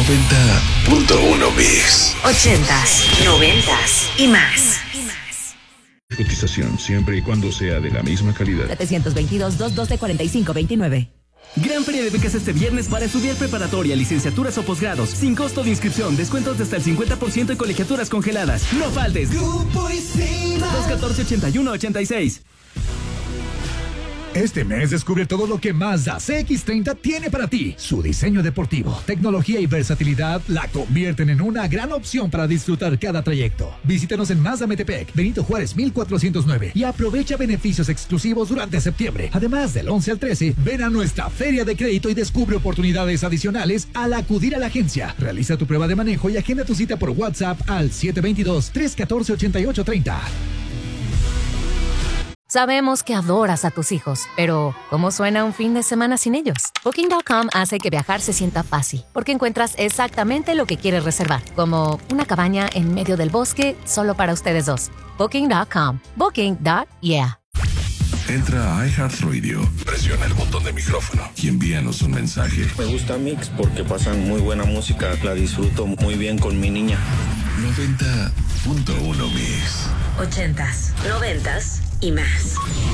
90.1 Mix. 80s, 90s y más. Cotización siempre y cuando sea de la misma calidad. 722-212-4529. Gran feria de becas este viernes para estudiar preparatoria, licenciaturas o posgrados. Sin costo de inscripción, descuentos de hasta el 50% en colegiaturas congeladas. No faltes. Grupo Isima. 214-8186. Este mes descubre todo lo que Mazda CX-30 tiene para ti. Su diseño deportivo, tecnología y versatilidad la convierten en una gran opción para disfrutar cada trayecto. Visítanos en Mazda Metepec, Benito Juárez 1409 y aprovecha beneficios exclusivos durante septiembre. Además, del 11 al 13, ven a nuestra feria de crédito y descubre oportunidades adicionales al acudir a la agencia. Realiza tu prueba de manejo y agenda tu cita por WhatsApp al 722-314-8830. Sabemos que adoras a tus hijos, pero ¿cómo suena un fin de semana sin ellos? Booking.com hace que viajar se sienta fácil, porque encuentras exactamente lo que quieres reservar, como una cabaña en medio del bosque solo para ustedes dos. Booking.com. Booking.yeah. Entra a iHeartRadio, presiona el botón de micrófono y envíanos un mensaje. Me gusta Mix porque pasan muy buena música, la disfruto muy bien con mi niña. 90.1 Mix. 80s, 90s y más.